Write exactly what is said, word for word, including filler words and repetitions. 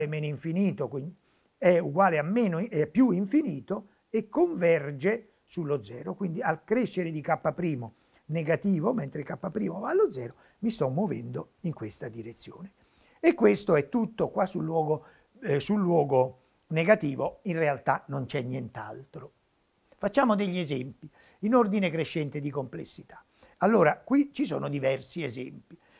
meno infinito, quindi è uguale a meno, è più infinito e converge sullo zero, quindi al crescere di k' negativo, mentre k' va allo zero, mi sto muovendo in questa direzione. E questo è tutto. Qua sul luogo, eh, sul luogo negativo in realtà non c'è nient'altro. Facciamo degli esempi in ordine crescente di complessità. Allora, qui ci sono diversi esempi.